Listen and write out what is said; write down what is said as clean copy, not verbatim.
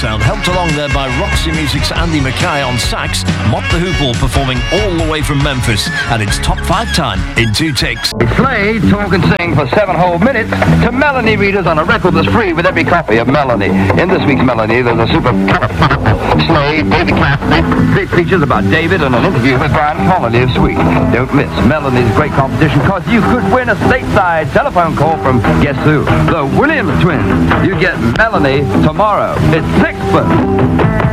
sound, helped along there by Roxy Music's Andy Mackay on sax, Mott the Hoople performing all the way from Memphis, and it's top 5 time in 2 takes. Play, talk and sing for 7 whole minutes to Melanie readers on a record that's free with every copy of Melanie. In this week's Melanie, there's a super Slade, David Clapton, big features about David and an interview with Brian Connolly of Sweet. Don't miss Melanie's great competition, because you could win a stateside telephone call from, guess who? The Williams twins. You get Melanie tomorrow. It's 6 foot.